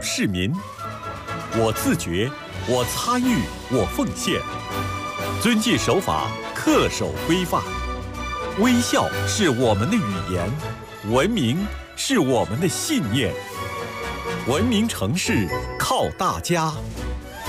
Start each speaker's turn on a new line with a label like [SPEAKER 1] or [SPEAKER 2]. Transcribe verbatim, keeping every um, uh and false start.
[SPEAKER 1] 市民，我自觉，我参与，我奉献，遵纪守法，恪守规范。微笑是我们的语言，文明是我们的信念。文明城市靠大家。